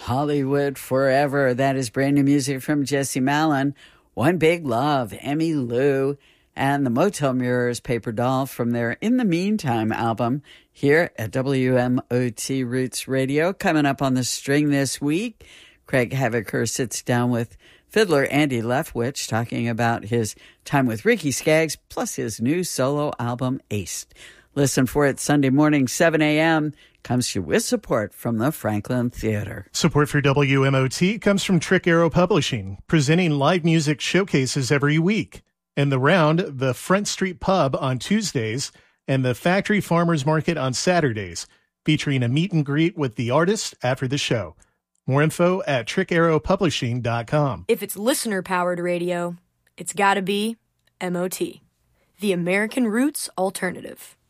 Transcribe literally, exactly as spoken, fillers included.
Hollywood Forever. That is brand new music from Jesse Malin. One Big Love, Emmylou, and the Motel Mirrors, Paper Doll from their In the Meantime album here at W M O T Roots Radio. Coming up on the string this week, Craig Haviker sits down with fiddler Andy Leftwich talking about his time with Ricky Skaggs, plus his new solo album, Aced. Listen for it Sunday morning, seven a.m., comes to you with support from the Franklin Theater. Support for W M O T comes from Trick Arrow Publishing, presenting live music showcases every week. And the Round, the Front Street Pub on Tuesdays, and the Factory Farmers Market on Saturdays, featuring a meet and greet with the artist after the show. More info at trick arrow publishing dot com. If it's listener-powered radio, it's gotta be M O T, the American Roots Alternative.